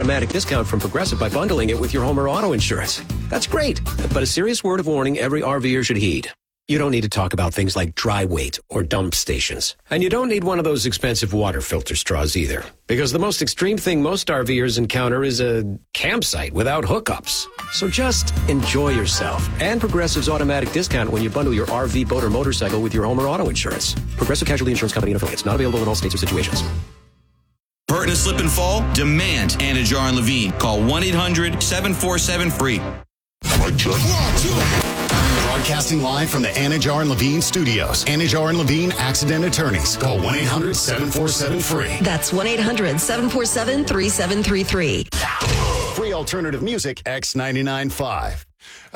automatic discount from Progressive by bundling it with your home or auto insurance. That's great, but a serious word of warning every RVer should heed. You don't need to talk about things like dry weight or dump stations. And you don't need one of those expensive water filter straws either. Because the most extreme thing most RVers encounter is a campsite without hookups. So just enjoy yourself. And Progressive's automatic discount when you bundle your RV, boat, or motorcycle with your home or auto insurance. Progressive Casualty Insurance Company and affiliates. Not available in all states or situations. Hurt in a slip and fall? Demand Anajar and Levine. Call 1-800-747-FREE. Broadcasting live from the Anajar and Levine studios. Anajar and Levine Accident Attorneys. Call 1-800-747-FREE. That's 1-800-747-3733. Free alternative music, X99.5.